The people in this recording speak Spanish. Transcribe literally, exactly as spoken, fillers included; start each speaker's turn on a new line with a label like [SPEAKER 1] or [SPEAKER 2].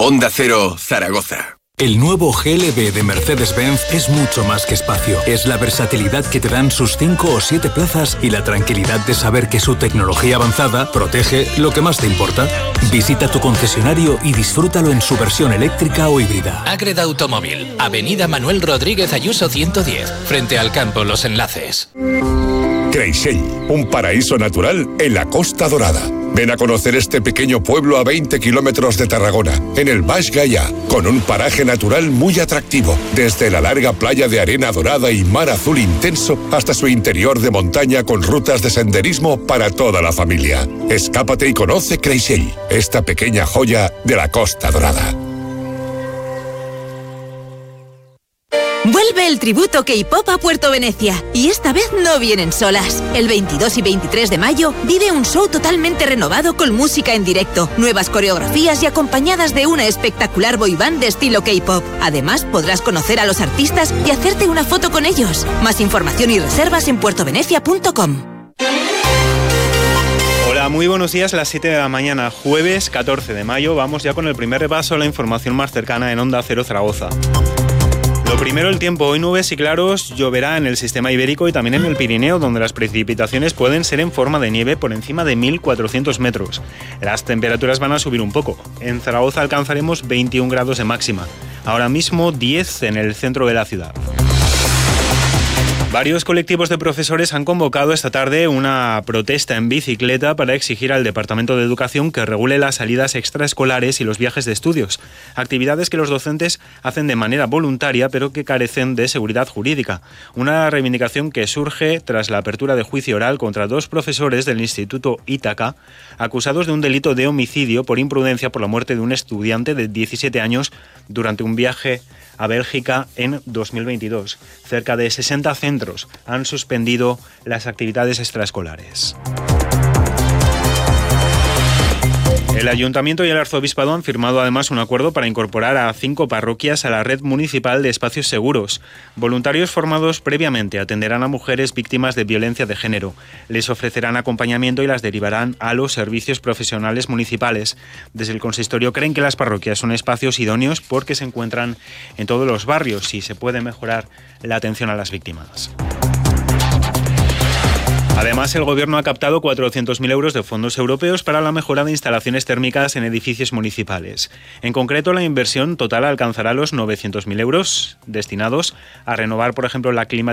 [SPEAKER 1] Onda Cero, Zaragoza.
[SPEAKER 2] El nuevo G L B de Mercedes-Benz es mucho más que espacio. Es la versatilidad que te dan sus cinco o siete plazas y la tranquilidad de saber que su tecnología avanzada protege lo que más te importa. Visita tu concesionario y disfrútalo en su versión eléctrica o híbrida.
[SPEAKER 3] Ágreda Automóvil, Avenida Manuel Rodríguez Ayuso ciento diez, frente al campo Los Enlaces.
[SPEAKER 4] Creixell, un paraíso natural en la Costa Dorada. Ven a conocer este pequeño pueblo a veinte kilómetros de Tarragona, en el Baix Gaià, con un paraje natural muy atractivo, desde la larga playa de arena dorada y mar azul intenso hasta su interior de montaña con rutas de senderismo para toda la familia. Escápate y conoce Creixell, esta pequeña joya de la Costa Dorada.
[SPEAKER 5] Vuelve el tributo K-pop a Puerto Venecia, y esta vez no vienen solas. El veintidós y veintitrés de mayo vive un show totalmente renovado con música en directo, nuevas coreografías y acompañadas de una espectacular boy band de estilo K-pop. Además, podrás conocer a los artistas y hacerte una foto con ellos. Más información y reservas en puerto venecia punto com.
[SPEAKER 6] Hola, muy buenos días, las siete de la mañana, jueves catorce de mayo. Vamos ya con el primer repaso a la información más cercana en Onda Cero Zaragoza. Lo primero, el tiempo. Hoy nubes y claros, lloverá en el sistema ibérico y también en el Pirineo, donde las precipitaciones pueden ser en forma de nieve por encima de mil cuatrocientos metros. Las temperaturas van a subir un poco. En Zaragoza alcanzaremos veintiún grados de máxima. Ahora mismo diez en el centro de la ciudad. Varios colectivos de profesores han convocado esta tarde una protesta en bicicleta para exigir al Departamento de Educación que regule las salidas extraescolares y los viajes de estudios, actividades que los docentes hacen de manera voluntaria pero que carecen de seguridad jurídica. Una reivindicación que surge tras la apertura de juicio oral contra dos profesores del Instituto Ítaca, acusados de un delito de homicidio por imprudencia por la muerte de un estudiante de diecisiete años durante un viaje a Bélgica en dos mil veintidós. Cerca de sesenta centros han suspendido las actividades extraescolares. El Ayuntamiento y el Arzobispado han firmado además un acuerdo para incorporar a cinco parroquias a la red municipal de espacios seguros. Voluntarios formados previamente atenderán a mujeres víctimas de violencia de género. Les ofrecerán acompañamiento y las derivarán a los servicios profesionales municipales. Desde el consistorio creen que las parroquias son espacios idóneos porque se encuentran en todos los barrios y se puede mejorar la atención a las víctimas. Además, el Gobierno ha captado cuatrocientos mil euros de fondos europeos para la mejora de instalaciones térmicas en edificios municipales. En concreto, la inversión total alcanzará los novecientos mil euros destinados a renovar, por ejemplo, la climatización